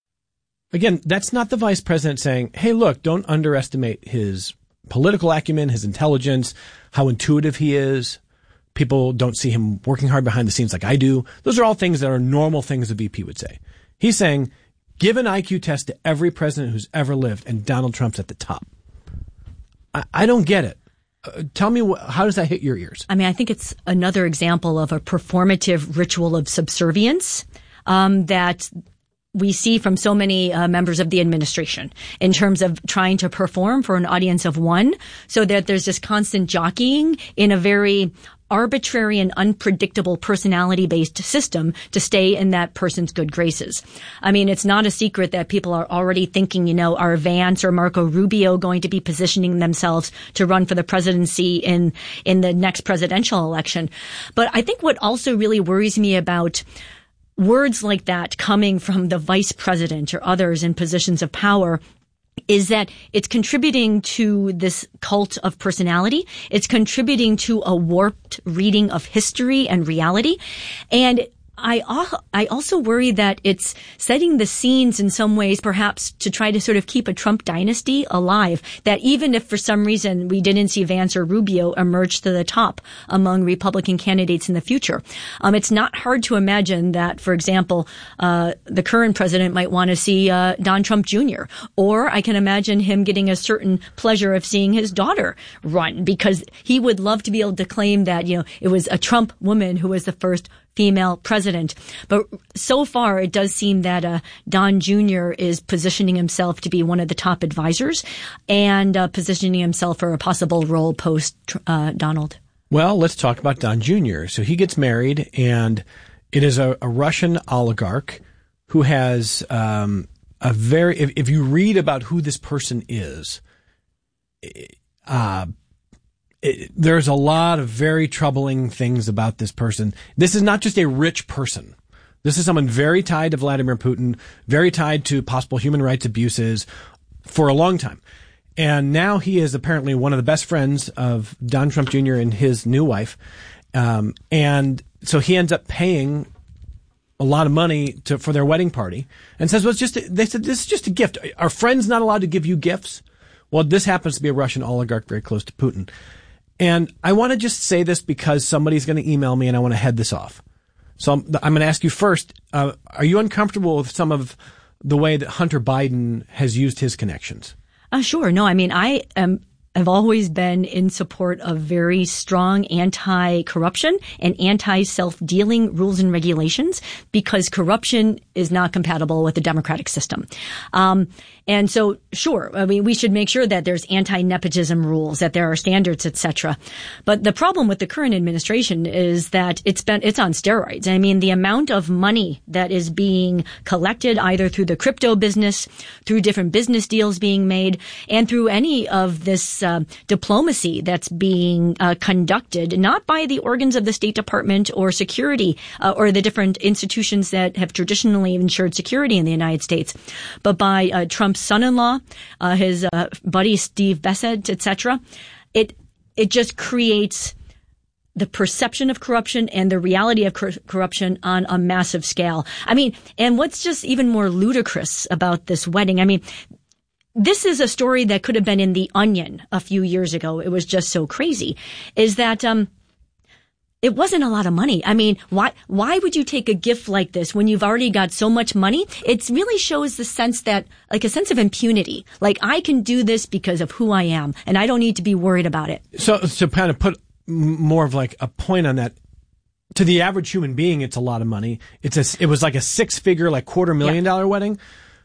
Again, that's not the vice president saying, hey, look, don't underestimate his political acumen, his intelligence, how intuitive he is. People don't see him working hard behind the scenes like I do. Those are all things that are normal things a V P would say. He's saying, give an I Q test to every president who's ever lived, and Donald Trump's at the top. I, I don't get it. Uh, tell me, wh- how does that hit your ears? I mean, I think it's another example of a performative ritual of subservience um, that we see from so many uh, members of the administration in terms of trying to perform for an audience of one, so that there's this constant jockeying in a very arbitrary and unpredictable personality-based system to stay in that person's good graces. I mean, it's not a secret that people are already thinking, you know, are Vance or Marco Rubio going to be positioning themselves to run for the presidency in, in the next presidential election? But I think what also really worries me about words like that coming from the vice president or others in positions of power is that it's contributing to this cult of personality. It's contributing to a warped reading of history and reality. And I I also worry that it's setting the scenes in some ways, perhaps to try to sort of keep a Trump dynasty alive, that even if for some reason we didn't see Vance or Rubio emerge to the top among Republican candidates in the future, um, it's not hard to imagine that, for example, uh, the current president might want to see uh, Don Trump Junior Or I can imagine him getting a certain pleasure of seeing his daughter run, because he would love to be able to claim that, you know, it was a Trump woman who was the first female president. But so far, it does seem that uh, Don Junior is positioning himself to be one of the top advisors and uh, positioning himself for a possible role post uh, Donald. Well, let's talk about Don Junior So he gets married, and it is a, a Russian oligarch who has um, a very, if, if you read about who this person is, uh, It, there's a lot of very troubling things about this person. This is not just a rich person. This is someone very tied to Vladimir Putin, very tied to possible human rights abuses for a long time. And now he is apparently one of the best friends of Don Trump Junior and his new wife. Um, and so he ends up paying a lot of money to, for their wedding party and says, well, it's just, a, they said, this is just a gift. Are friends not allowed to give you gifts? Well, this happens to be a Russian oligarch very close to Putin. And I want to just say this because somebody's going to email me and I want to head this off. So I'm, I'm going to ask you first, uh, are you uncomfortable with some of the way that Hunter Biden has used his connections? Uh, sure. No, I mean, I am, I've always been in support of very strong anti-corruption and anti-self-dealing rules and regulations because corruption is not compatible with the democratic system. Um, and so, sure, I mean, we should make sure that there's anti-nepotism rules, that there are standards, et cetera. But the problem with the current administration is that it's been, it's on steroids. I mean, the amount of money that is being collected either through the crypto business, through different business deals being made, and through any of this uh, diplomacy that's being uh, conducted, not by the organs of the State Department or security uh, or the different institutions that have traditionally ensured security in the United States, but by uh, Trump's son-in-law, uh, his uh, buddy Steve Bessent, et cetera. It it just creates the perception of corruption and the reality of cor- corruption on a massive scale. I mean, and what's just even more ludicrous about this wedding? I mean, this is a story that could have been in The Onion a few years ago. It was just so crazy. Is that um. It wasn't a lot of money. I mean, why, why would you take a gift like this when you've already got so much money? It really shows the sense that, like a sense of impunity. Like, I can do this because of who I am and I don't need to be worried about it. So, to kind of put more of like a point on that, to the average human being, it's a lot of money. It's a, it was like a six figure, like quarter million yeah. dollar wedding.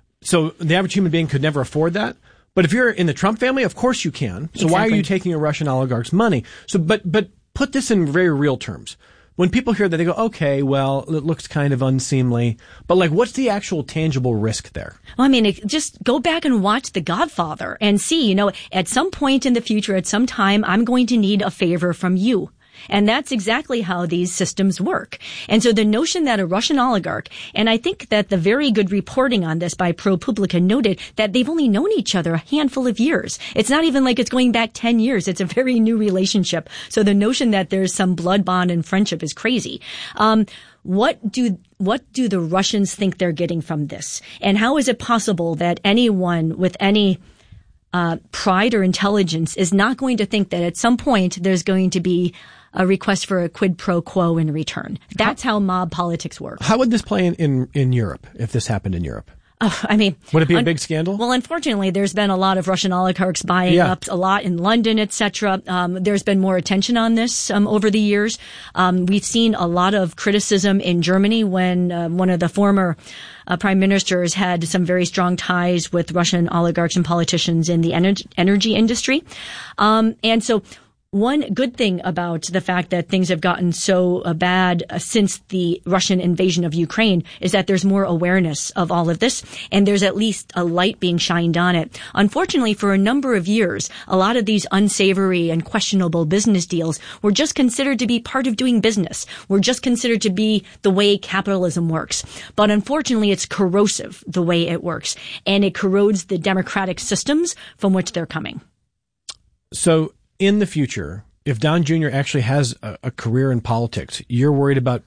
So the average human being could never afford that. But if you're in the Trump family, of course you can. So exactly. Why are you taking a Russian oligarch's money? So, but, but, put this in very real terms. When people hear that, they go, okay, well, it looks kind of unseemly. But, like, what's the actual tangible risk there? Well, I mean, it, just go back and watch The Godfather and see, you know, at some point in the future, at some time, I'm going to need a favor from you. And that's exactly how these systems work. And so the notion that a Russian oligarch, and I think that the very good reporting on this by ProPublica noted that they've only known each other a handful of years. It's not even like it's going back ten years. It's a very new relationship. So the notion that there's some blood bond and friendship is crazy. Um, what do, what do the Russians think they're getting from this? And how is it possible that anyone with any uh, pride or intelligence is not going to think that at some point there's going to be a request for a quid pro quo in return? That's how, how mob politics works. How would this play in, in, in Europe if this happened in Europe? Oh, I mean, would it be a un- big scandal? Well, unfortunately, there's been a lot of Russian oligarchs buying yeah. up a lot in London, et cetera. Um, there's been more attention on this um, over the years. Um, we've seen a lot of criticism in Germany when uh, one of the former uh, prime ministers had some very strong ties with Russian oligarchs and politicians in the ener- energy industry. Um, and so one good thing about the fact that things have gotten so uh, bad uh, since the Russian invasion of Ukraine is that there's more awareness of all of this, and there's at least a light being shined on it. Unfortunately, for a number of years, a lot of these unsavory and questionable business deals were just considered to be part of doing business, were just considered to be the way capitalism works. But unfortunately, it's corrosive the way it works, and it corrodes the democratic systems from which they're coming. So, in the future, if Don Junior actually has a, a career in politics, you're worried about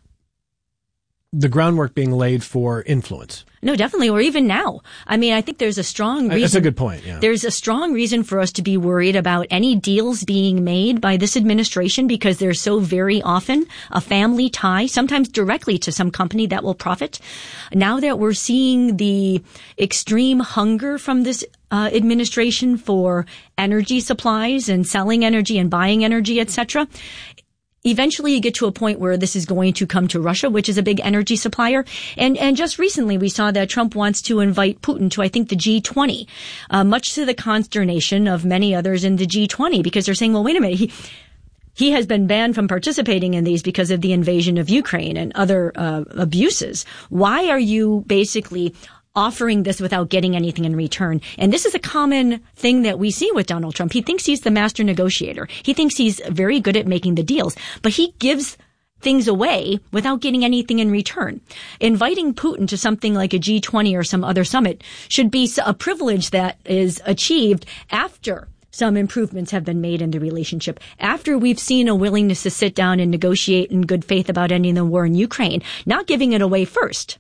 the groundwork being laid for influence. No, definitely. Or even now. I mean, I think there's a strong reason. That's a good point, yeah. There's a strong reason for us to be worried about any deals being made by this administration because there's so very often a family tie, sometimes directly to some company that will profit. Now that we're seeing the extreme hunger from this uh, administration for energy supplies and selling energy and buying energy, et cetera, eventually you get to a point where this is going to come to Russia, which is a big energy supplier. And, and just recently we saw that Trump wants to invite Putin to, I think, the G twenty, uh, much to the consternation of many others in the G twenty, because they're saying, well, wait a minute, he, he has been banned from participating in these because of the invasion of Ukraine and other uh, abuses. Why are you basically offering this without getting anything in return? And this is a common thing that we see with Donald Trump. He thinks he's the master negotiator. He thinks he's very good at making the deals, but he gives things away without getting anything in return. Inviting Putin to something like a G twenty or some other summit should be a privilege that is achieved after some improvements have been made in the relationship, after we've seen a willingness to sit down and negotiate in good faith about ending the war in Ukraine, not giving it away first.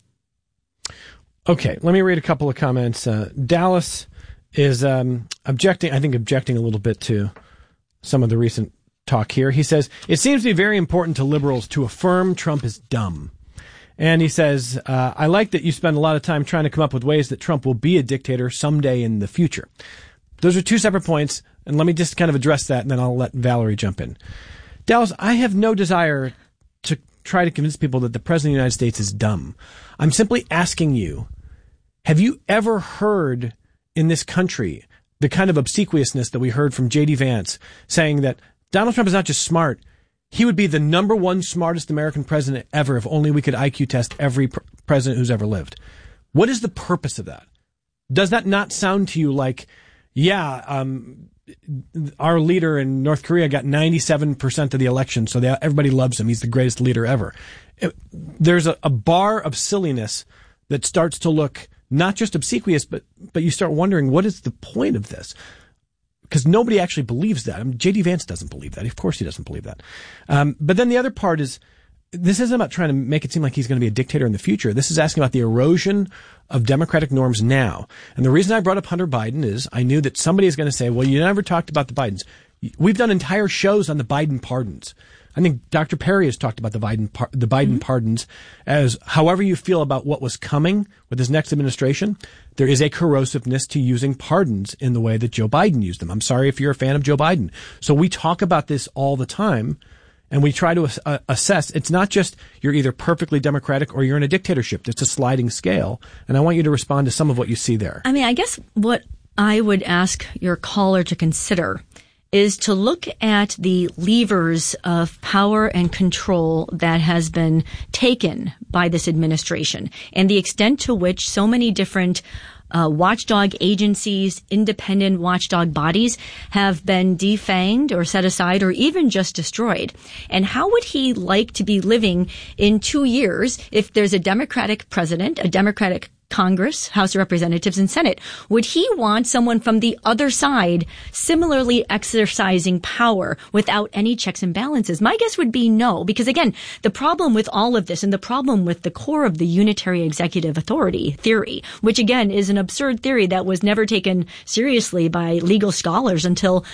Okay, let me read a couple of comments. Uh, Dallas is um, objecting, I think objecting a little bit to some of the recent talk here. He says, it seems to be very important to liberals to affirm Trump is dumb. And he says, uh, I like that you spend a lot of time trying to come up with ways that Trump will be a dictator someday in the future. Those are two separate points, and let me just kind of address that, and then I'll let Valerie jump in. Dallas, I have no desire to try to convince people that the President of the United States is dumb. I'm simply asking you, have you ever heard in this country the kind of obsequiousness that we heard from J D Vance saying that Donald Trump is not just smart, he would be the number one smartest American president ever if only we could I Q test every pr- president who's ever lived? What is the purpose of that? Does that not sound to you like, yeah, um, our leader in North Korea got ninety-seven percent of the election, so they, everybody loves him. He's the greatest leader ever. It, there's a, a bar of silliness that starts to look not just obsequious, but but you start wondering, what is the point of this? Because nobody actually believes that. I mean, J D Vance doesn't believe that. Of course he doesn't believe that. Um, but then the other part is, this isn't about trying to make it seem like he's going to be a dictator in the future. This is asking about the erosion of democratic norms now. And the reason I brought up Hunter Biden is I knew that somebody is going to say, well, you never talked about the Bidens. We've done entire shows on the Biden pardons. I think Doctor Perry has talked about the Biden par- the Biden mm-hmm. pardons as however you feel about what was coming with his next administration, there is a corrosiveness to using pardons in the way that Joe Biden used them. I'm sorry if you're a fan of Joe Biden. So we talk about this all the time, and we try to uh, assess. It's not just you're either perfectly democratic or you're in a dictatorship. It's a sliding scale. And I want you to respond to some of what you see there. I mean, I guess what I would ask your caller to consider is to look at the levers of power and control that has been taken by this administration and the extent to which so many different uh, watchdog agencies, independent watchdog bodies have been defanged or set aside or even just destroyed. And how would he like to be living in two years if there's a Democratic president, a Democratic Congress, House of Representatives, and Senate? Would he want someone from the other side similarly exercising power without any checks and balances? My guess would be no, because again, the problem with all of this and the problem with the core of the unitary executive authority theory, which again is an absurd theory that was never taken seriously by legal scholars until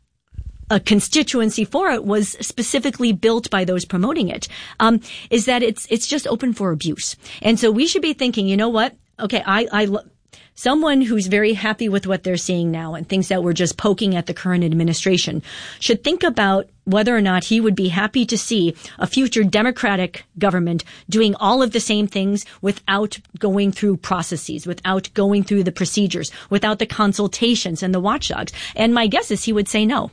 a constituency for it was specifically built by those promoting it, um, is that it's it's just open for abuse. And so we should be thinking, you know what? Okay, I, I someone who's very happy with what they're seeing now and thinks that we're just poking at the current administration should think about whether or not he would be happy to see a future Democratic government doing all of the same things without going through processes, without going through the procedures, without the consultations and the watchdogs. And my guess is he would say no.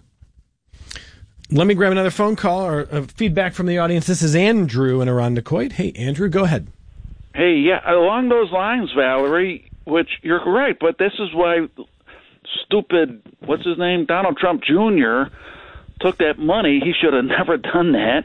Let me grab another phone call or uh, feedback from the audience. This is Andrew in Irondequoit. Hey, Andrew, go ahead. Hey, yeah, along those lines, Valerie, which you're right, but this is why stupid, what's his name, Donald Trump Junior took that money. He should have never done that.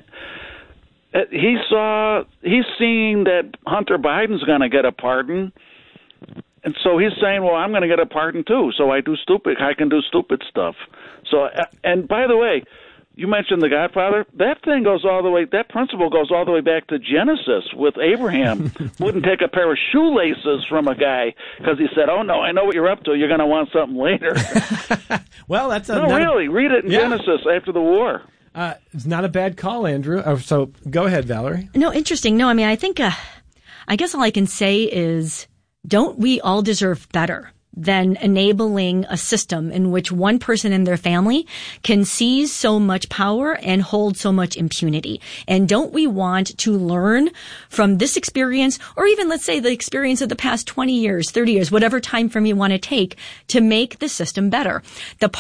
He saw, he's seeing that Hunter Biden's going to get a pardon, and so he's saying, well, I'm going to get a pardon too, so I do stupid, I can do stupid stuff. So, and by the way, you mentioned The Godfather. That thing goes all the way, that principle goes all the way back to Genesis with Abraham. Wouldn't take a pair of shoelaces from a guy because he said, oh, no, I know what you're up to. You're going to want something later. Well, that's a... No, really. A, read it in yeah. Genesis after the war. Uh, it's not a bad call, Andrew. Oh, so go ahead, Valerie. No, interesting. No, I mean, I think, uh, I guess all I can say is, don't we all deserve better than enabling a system in which one person in their family can seize so much power and hold so much impunity? And don't we want to learn from this experience, or even, let's say, the experience of the past twenty years, thirty years, whatever time frame you want to take, to make the system better? The